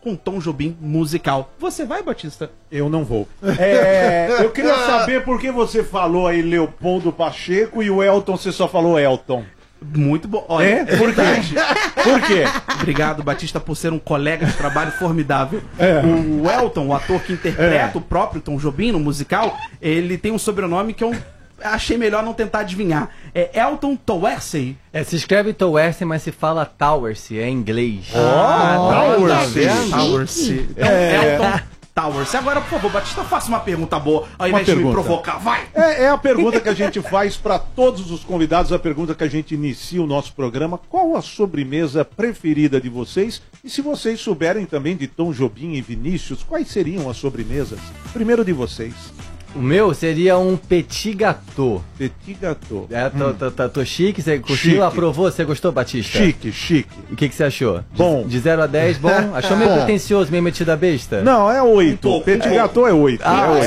com Tom Jobim musical. Você vai, Batista? Eu não vou. Eu queria saber por que você falou aí Leopoldo Pacheco e o Elton, você só falou Elton. Muito bom. Olha, Por quê? Por quê? Obrigado, Batista, por ser um colega de trabalho formidável. O Elton, o ator que interpreta o próprio Tom Jobim no musical, ele tem um sobrenome que eu achei melhor não tentar adivinhar. É Elton Towersey. Se escreve Towersey, mas se fala Towersey, é em inglês. Towersey. Então, Elton Towersey. Agora, por favor, Batista, faça uma pergunta boa, ao invés de me provocar. Vai! É a pergunta que a gente faz para todos os convidados, a pergunta que a gente inicia o nosso programa. Qual a sobremesa preferida de vocês? E se vocês souberem também de Tom Jobim e Vinícius, quais seriam as sobremesas? Primeiro de vocês. O meu seria um petit gâteau. Petit gâteau. Tô chique, você curtiu, aprovou? Você gostou, Batista? Chique. O que você achou? Bom. De 0 a 10, bom? Achou meio pretencioso, meio metido a besta? Não, é 8. Petit gâteau é 8.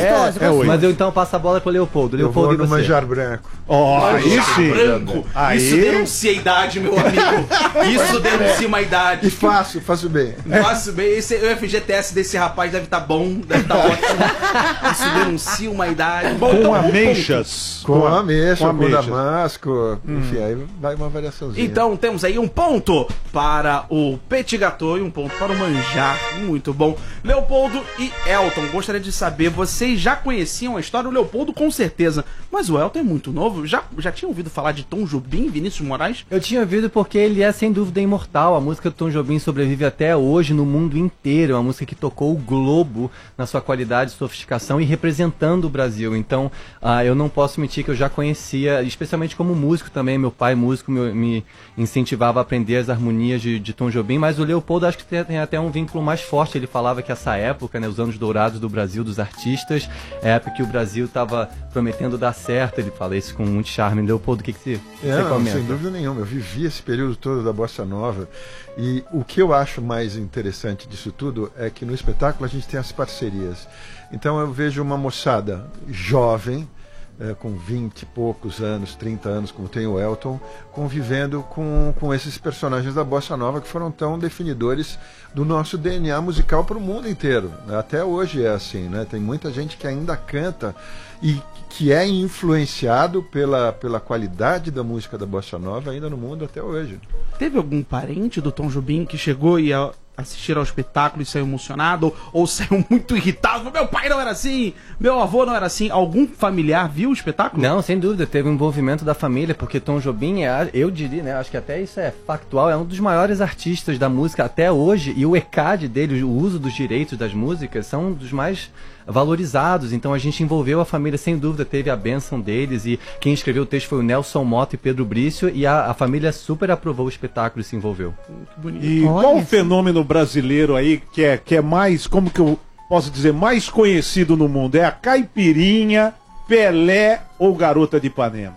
É 8. Mas eu então passo a bola pro Leopoldo. Leopoldo, eu vou no manjar branco. Aí sim. Branco. Aí. Isso denuncia a idade, meu amigo. Isso denuncia uma idade. E faço bem. Faço bem. O FGTS desse rapaz deve estar bom, deve estar ótimo. Isso denuncia uma idade. Bom, Com então, ameixas. Com ameixa, com ameixas. damasco. Enfim, aí vai uma variaçãozinha. Então temos aí um ponto para o petit gâteau e um ponto para o manjar. Muito bom. Leopoldo e Elton, gostaria de saber, vocês já conheciam a história? O Leopoldo com certeza, mas o Elton é muito novo. Já tinha ouvido falar de Tom Jobim, Vinícius Moraes? Eu tinha ouvido porque ele é sem dúvida imortal. A música do Tom Jobim sobrevive até hoje no mundo inteiro. É uma música que tocou o globo na sua qualidade, sofisticação e representando o Brasil. Então, eu não posso mentir que eu já conhecia, especialmente como músico também. Meu pai, músico, me incentivava a aprender as harmonias de Tom Jobim. Mas o Leopoldo acho que tem até um vínculo mais forte. Ele falava que essa época, né, os anos dourados do Brasil, dos artistas, é a época que o Brasil estava prometendo dar certo. Ele fala isso com muito charme. Leopoldo, o que você comenta? Sem dúvida nenhuma. Eu vivi esse período todo da Bossa Nova. E o que eu acho mais interessante disso tudo é que no espetáculo a gente tem as parcerias. Então eu vejo uma moçada jovem, com 20 e poucos anos, 30 anos, como tem o Elton, convivendo com esses personagens da Bossa Nova que foram tão definidores do nosso DNA musical para o mundo inteiro. Até hoje é assim, né? Tem muita gente que ainda canta e que é influenciado pela qualidade da música da Bossa Nova ainda no mundo até hoje. Teve algum parente do Tom Jobim que chegou e ia assistir ao espetáculo e saiu emocionado ou saiu muito irritado? Meu pai não era assim, meu avô não era assim. Algum familiar viu o espetáculo? Não, sem dúvida, teve um envolvimento da família, porque Tom Jobim eu diria, né, acho que até isso é factual, é um dos maiores artistas da música até hoje, e o ECAD dele, o uso dos direitos das músicas, são um dos mais valorizados. Então a gente envolveu a família, sem dúvida, teve a bênção deles, e quem escreveu o texto foi o Nelson Mota e Pedro Brício, e a família super aprovou o espetáculo e se envolveu. Que bonito. E qual o fenômeno brasileiro aí que é mais, como que eu posso dizer, mais conhecido no mundo? É a caipirinha, Pelé ou Garota de Ipanema?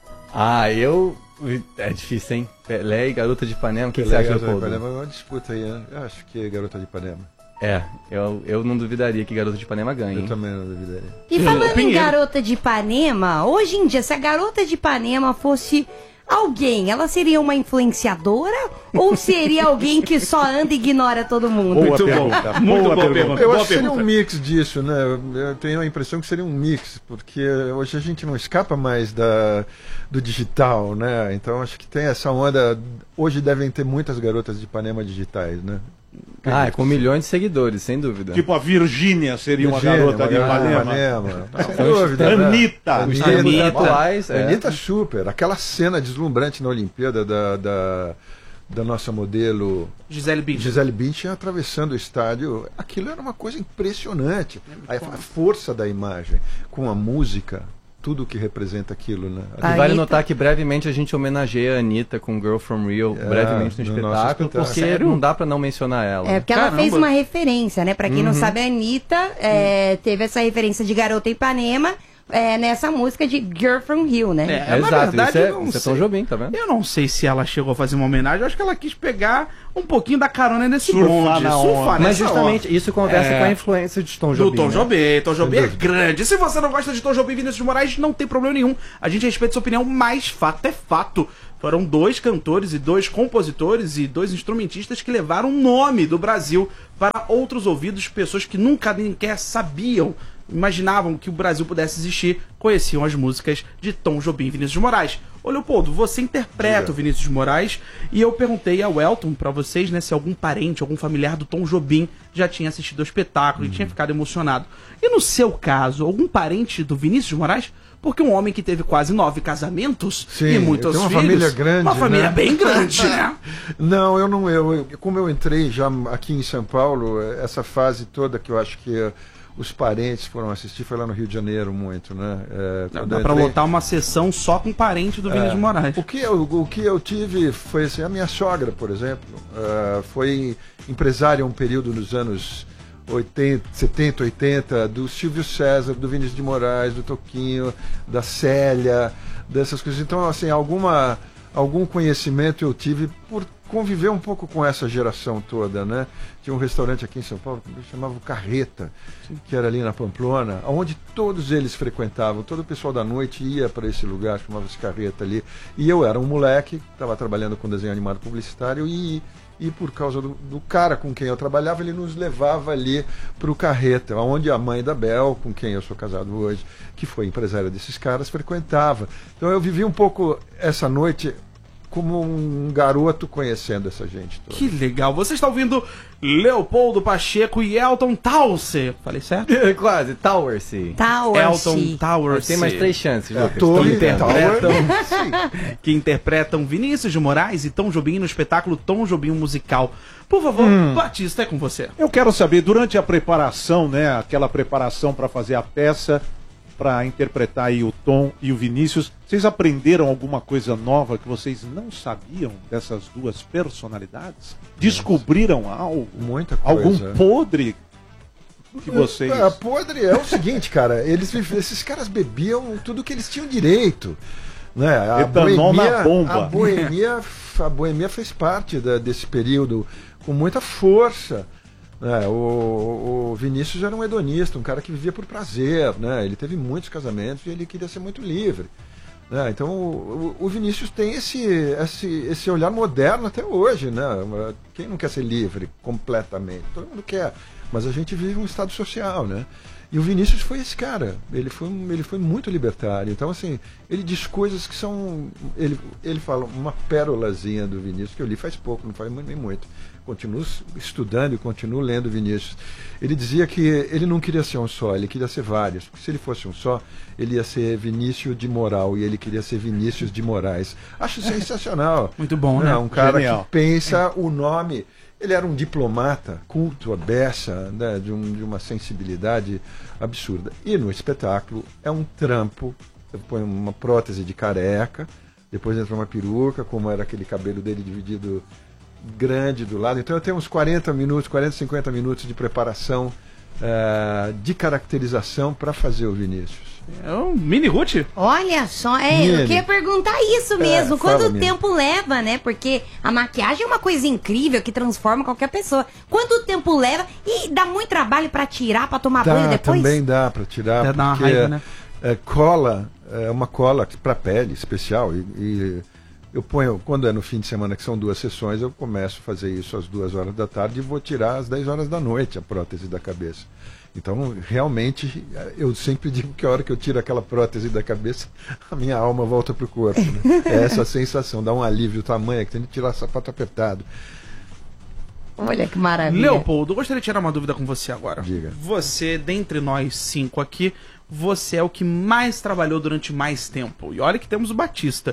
É difícil, hein? Pelé e Garota de Ipanema, o que Pelé você acha, Garota de Leopoldo? Ipanema é uma disputa aí, né? Eu acho que é Garota de Ipanema. Eu não duvidaria que Garota de Ipanema ganhe. Eu também não duvidaria. E falando em Garota de Ipanema, hoje em dia, se a Garota de Ipanema fosse alguém, ela seria uma influenciadora ou seria alguém que só anda e ignora todo mundo? Muito bom. Muito boa pergunta. Eu acho que seria um mix disso, né? Eu tenho a impressão que seria um mix, porque hoje a gente não escapa mais do digital, né? Então acho que tem essa onda. Hoje devem ter muitas garotas de Ipanema digitais, né? Com milhões de seguidores, sem dúvida. Tipo a Virgínia seria uma garota de Ipanema. Sem dúvida. Anitta. Anitta super. Aquela cena deslumbrante na Olimpíada da nossa modelo Gisele Bündchen atravessando o estádio. Aquilo era uma coisa impressionante. A força da imagem com a música. Tudo que representa aquilo, né? E vale notar que brevemente a gente homenageia a Anitta com Girl From Rio, brevemente no espetáculo, porque não dá pra não mencionar ela. Porque ela fez uma referência, né? Pra quem não sabe, a Anitta teve essa referência de Garota Ipanema nessa música de Girl from Rio, né? Na exato, verdade, eu não isso é sei. Tom Jobim, tá vendo? Eu não sei se ela chegou a fazer uma homenagem, eu acho que ela quis pegar um pouquinho da carona nesse Surfar bonde, na surfar onda. Mas nessa justamente onda. isso conversa com a influência de Tom Do Jobim. Tom né? Jobim. Tom Jobim é grande. Se você não gosta de Tom Jobim e Vinícius de Moraes, não tem problema nenhum. A gente respeita sua opinião, mas fato é fato. Foram 2 cantores e 2 compositores e 2 instrumentistas que levaram o nome do Brasil para outros ouvidos, pessoas que nunca nem sequer sabiam, imaginavam que o Brasil pudesse existir, conheciam as músicas de Tom Jobim e Vinícius de Moraes. Ô Leopoldo, você interpreta o Vinícius de Moraes e eu perguntei ao Elton pra vocês, né, se algum parente, algum familiar do Tom Jobim já tinha assistido ao espetáculo e tinha ficado emocionado. E no seu caso, algum parente do Vinícius de Moraes? Porque um homem que teve quase 9 casamentos Sim, e muitos tem uma filhos, família grande, uma família né? bem grande, né? Não, eu não. Como eu entrei já aqui em São Paulo, essa fase toda que eu acho que os parentes foram assistir foi lá no Rio de Janeiro muito, né? Dá Quando eu pra entrei- lotar uma sessão só com parente do Vinícius de Moraes. O que eu tive foi assim, a minha sogra, por exemplo, foi empresária um período nos anos 70, 80, do Silvio César, do Vinícius de Moraes, do Toquinho, da Célia, dessas coisas. Então, assim, algum conhecimento eu tive por conviver um pouco com essa geração toda, né? Tinha um restaurante aqui em São Paulo que chamava o Carreta, que era ali na Pamplona, onde todos eles frequentavam, todo o pessoal da noite ia para esse lugar, chamava-se Carreta ali. E eu era um moleque, estava trabalhando com desenho animado publicitário e por causa do cara com quem eu trabalhava, ele nos levava ali para o Carreta, onde a mãe da Bel, com quem eu sou casado hoje, que foi empresária desses caras, frequentava. Então eu vivi um pouco essa noite como um garoto conhecendo essa gente toda. Que legal. Você está ouvindo Leopoldo Pacheco e Elton Towser. Falei certo? Quase, Towersy. Elton Towers. Tem mais 3 chances, Lucas. Torre, Que interpretam Vinícius de Moraes e Tom Jobim no espetáculo Tom Jobim musical. Por favor, Batista, é com você. Eu quero saber, durante a preparação, né, aquela preparação para fazer a peça, para interpretar aí o Tom e o Vinícius, vocês aprenderam alguma coisa nova que vocês não sabiam dessas 2 personalidades? Descobriram algo? Muita coisa. Algum podre que vocês... Podre é o seguinte, cara, esses caras bebiam tudo que eles tinham direito. Né? Etanol na bomba. A boemia fez parte desse período com muita força. O Vinícius era um hedonista, um cara que vivia por prazer, né? Ele teve muitos casamentos e ele queria ser muito livre. Né? Então o Vinícius tem esse olhar moderno até hoje, né? Quem não quer ser livre completamente? Todo mundo quer, mas a gente vive um estado social, né? E o Vinícius foi esse cara, ele foi muito libertário. Então, assim, ele diz coisas que são... Ele fala uma pérolazinha do Vinícius, que eu li faz pouco, não faz nem muito. Continuo estudando e continuo lendo Vinícius. Ele dizia que ele não queria ser um só, ele queria ser vários. Porque se ele fosse um só, ele ia ser Vinícius de Moral e ele queria ser Vinícius de Moraes. Acho sensacional. Muito bom, né? Um cara Genial. que pensa o nome... Ele era um diplomata, culto, a beça, né, de uma sensibilidade absurda. E no espetáculo é um trampo, põe uma prótese de careca, depois entra uma peruca, como era aquele cabelo dele dividido grande do lado. Então eu tenho uns 40, 50 minutos de preparação, de caracterização para fazer o Vinícius. É um mini Ruth. Olha só, eu Mini. queria perguntar isso mesmo. fala, Quanto Mini. tempo leva, né? Porque a maquiagem é uma coisa incrível que transforma qualquer pessoa. Quanto tempo leva? E dá muito trabalho pra tirar, pra tomar banho depois? Também dá para tirar, Dá uma porque raiva, né? cola é uma cola para pele especial e eu ponho, quando é no fim de semana, que são 2 sessões, eu começo a fazer isso às 2 horas da tarde e vou tirar às 10 horas da noite a prótese da cabeça. Então, realmente, eu sempre digo que a hora que eu tiro aquela prótese da cabeça, a minha alma volta pro corpo. Né? É essa sensação, dá um alívio tamanho, que tem que tirar o sapato apertado. Olha que maravilha. Leopoldo, eu gostaria de tirar uma dúvida com você agora. Diga. Você, dentre nós 5 aqui, você é o que mais trabalhou durante mais tempo. E olha que temos o Batista.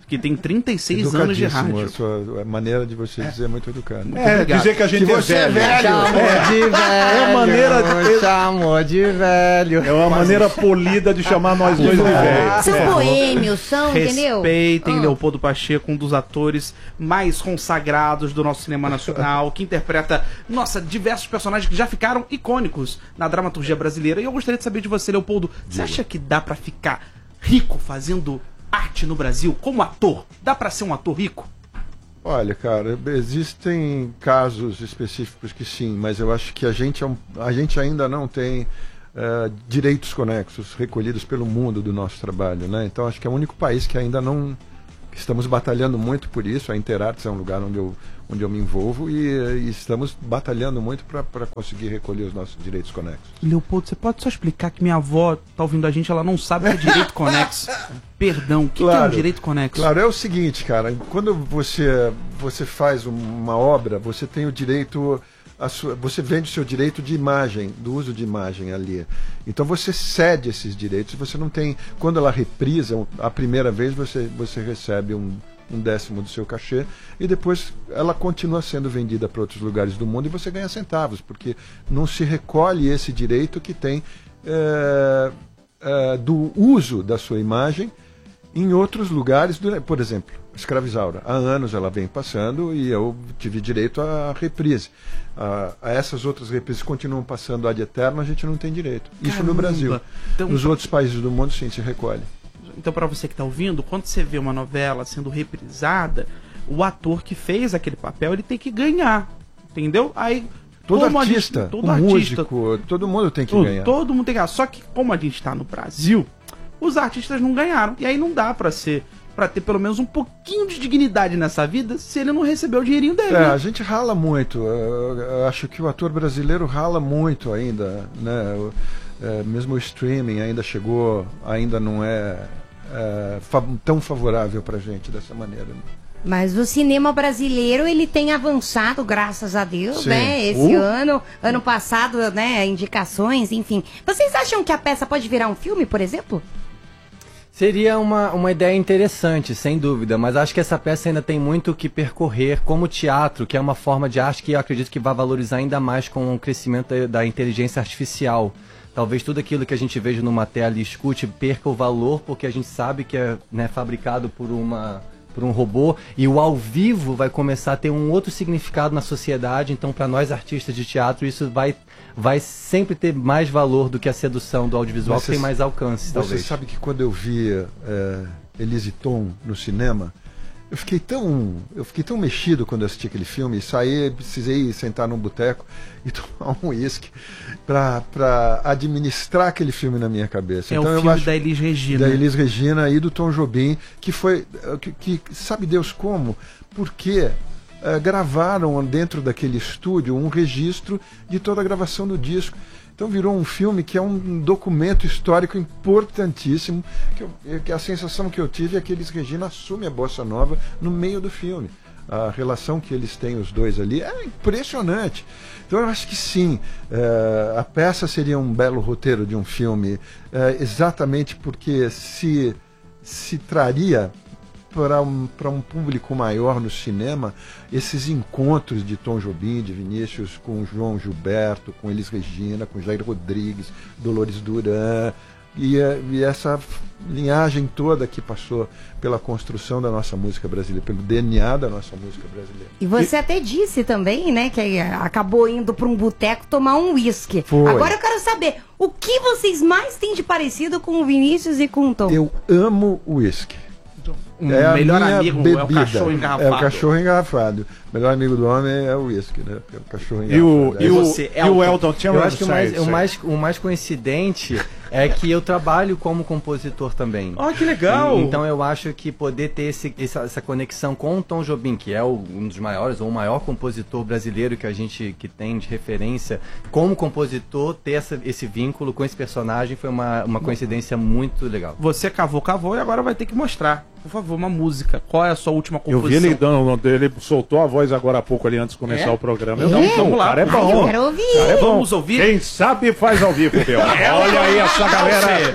que tem 36 anos de Educadíssimo, rádio. a sua maneira de você dizer é muito educada. Dizer que a gente Que você é velho. Chamou de velho. É maneira de- Chamou de velho. É uma maneira polida de chamar nós dois de velho. São boêmios, são, entendeu? Respeitem Ah. Leopoldo Pacheco, um dos atores mais consagrados do nosso cinema nacional, que interpreta, nossa, diversos personagens que já ficaram icônicos na dramaturgia brasileira. E eu gostaria de saber de você, Leopoldo, você acha que dá pra ficar rico fazendo arte no Brasil como ator? Dá pra ser um ator rico? Olha, cara, existem casos específicos que sim, mas eu acho que a gente ainda não tem direitos conexos recolhidos pelo mundo do nosso trabalho, né? Então acho que é o único país que ainda não... Estamos batalhando muito por isso. A Interartes é um lugar onde eu me envolvo e estamos batalhando muito para conseguir recolher os nossos direitos conexos. Leopoldo, você pode só explicar que minha avó tá ouvindo a gente, ela não sabe o que é direito conexo. Perdão, o que é um direito conexo? Claro, é o seguinte, cara, quando você faz uma obra, você tem o direito... você vende o seu direito de imagem, do uso de imagem ali. Então você cede esses direitos, você não tem... Quando ela reprisa, a primeira vez você recebe um décimo do seu cachê e depois ela continua sendo vendida para outros lugares do mundo e você ganha centavos, porque não se recolhe esse direito que tem do uso da sua imagem em outros lugares, por exemplo, Escravizaura. Há anos ela vem passando e eu tive direito à reprise. A essas outras reprises continuam passando ad eterno, a gente não tem direito. Isso no Brasil. Então, nos outros países do mundo, sim, se recolhe. Então, para você que tá ouvindo, quando você vê uma novela sendo reprisada, o ator que fez aquele papel, ele tem que ganhar, entendeu? Aí Todo como artista, todo o artista, músico, todo mundo tem que tudo, ganhar. todo mundo tem que ganhar. Só que como a gente tá no Brasil, os artistas não ganharam. E aí não dá pra ter pelo menos um pouquinho de dignidade nessa vida se ele não recebeu o dinheirinho dele. A gente rala muito. Eu acho que o ator brasileiro rala muito ainda, né? Mesmo o streaming ainda não é tão favorável pra gente dessa maneira. Mas o cinema brasileiro, ele tem avançado, graças a Deus, Sim. né? Esse ano passado, né, indicações, enfim. Vocês acham que a peça pode virar um filme, por exemplo? Seria uma ideia interessante, sem dúvida, mas acho que essa peça ainda tem muito o que percorrer como teatro, que é uma forma de arte que eu acredito que vai valorizar ainda mais com o crescimento da inteligência artificial. Talvez tudo aquilo que a gente veja numa tela e escute perca o valor, porque a gente sabe que é, né, fabricado por um robô, e o ao vivo vai começar a ter um outro significado na sociedade. Então, para nós artistas de teatro, isso vai sempre ter mais valor do que a sedução do audiovisual, que tem mais alcance, talvez. Você sabe que quando eu vi Elise Tom no cinema, eu fiquei tão mexido quando eu assisti aquele filme, precisei sentar num boteco e tomar um uísque para administrar aquele filme na minha cabeça. É então, o filme da Elis Regina. Da Elis Regina e do Tom Jobim, que foi, que sabe Deus como, porque gravaram dentro daquele estúdio um registro de toda a gravação do disco. Então virou um filme que é um documento histórico importantíssimo, que a sensação que eu tive é que Elis Regina assume a bossa nova no meio do filme. A relação que eles têm, os dois ali, é impressionante. Então eu acho que sim, a peça seria um belo roteiro de um filme, exatamente porque se traria para um público maior no cinema esses encontros de Tom Jobim, de Vinícius com João Gilberto, com Elis Regina, com Jair Rodrigues, Dolores Duran, e essa linhagem toda que passou pela construção da nossa música brasileira, pelo DNA da nossa música brasileira. E você até disse também, né, que acabou indo para um boteco tomar um uísque. Foi. Agora eu quero saber, o que vocês mais têm de parecido com o Vinícius e com o Tom? Eu amo o uísque. O melhor amigo bebida. é o cachorro engarrafado. É o cachorro engarrafado. O melhor amigo do homem é o uísque, né? É o cachorro engarrafado. E o Elton tinha Eu acho que o mais coincidente é que eu trabalho como compositor também. Que legal! Então eu acho que poder ter essa conexão com o Tom Jobim, que é um dos maiores, ou o maior compositor brasileiro que tem de referência, como compositor, ter esse vínculo com esse personagem foi uma coincidência muito legal. Você cavou e agora vai ter que mostrar, por favor, uma música. Qual é a sua última Eu composição? vi ele soltou a voz agora há pouco ali antes de começar o programa. Então, vamos o lá. cara é Ai, bom. eu quero ouvir. O cara é bom. Vamos ouvir? Quem sabe faz ao vivo, meu. Olha aí essa galera.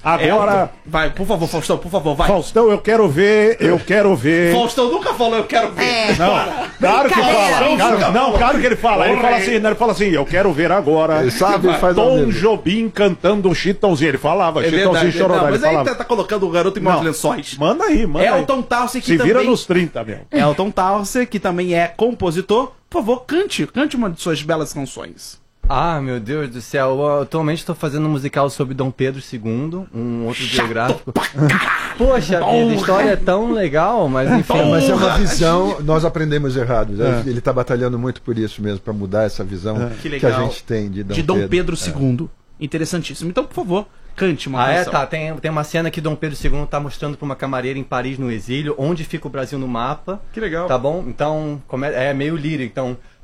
Agora... Vai, por favor, Faustão, por favor, vai. Faustão, eu quero ver. Faustão nunca falou, eu quero ver. Não, claro que fala. Claro que ele fala. Ele fala assim, eu quero ver agora. Ele sabe, faz Tom Jobim cantando Chitãozinho. Ele falava, Chitãozinho Chororó. Mas aí tá colocando o garoto em maus lençóis. Manda aí, manda aí. Elton Townsend, que Se vira também... nos 30, meu. Elton Townsend, que também é compositor. Por favor, cante uma de suas belas canções. Ah, meu Deus do céu. Eu, atualmente estou fazendo um musical sobre Dom Pedro II, um outro biográfico. Poxa vida, a história é tão legal, mas enfim. Mas é uma visão, nós aprendemos errado. Ele está batalhando muito por isso mesmo, para mudar essa visão que a gente tem de Dom Pedro II. Interessantíssimo. Então, por favor, cante uma canção. Tá. Tem uma cena que Dom Pedro II está mostrando para uma camareira em Paris, no exílio, onde fica o Brasil no mapa. Que legal. Tá bom? Então, é meio lírico. Então,